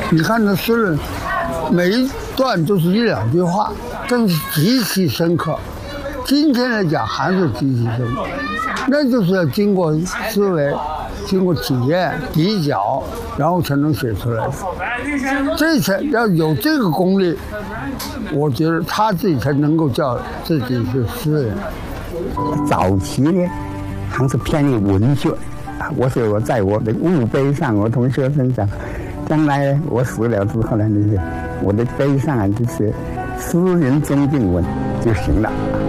你看那诗人，每一段都是一两句话，但是极其深刻。今天来讲还是极其深刻，那就是要经过思维、经过体验、比较，然后才能写出来的。这才要有这个功力，我觉得他自己才能够叫自己是诗人。 早期呢，还是偏于文学。我说我在我的墓碑上，我同学生讲，将来我死了之后呢，我的碑上就是诗人钟敬文就行了。